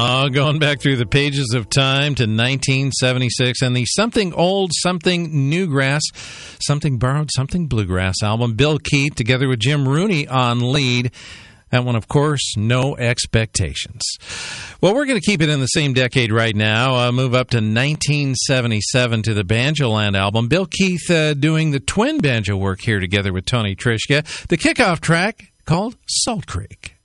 Going back through the pages of time to 1976 and the Something Old, Something Newgrass, Something Borrowed, Something Bluegrass album. Bill Keith together with Jim Rooney on lead. That one, of course, No Expectations. Well, we're going to keep it in the same decade right now. Move up to 1977 to the Banjoland album. Bill Keith doing the twin banjo work here together with Tony Trischka. The kickoff track called Salt Creek.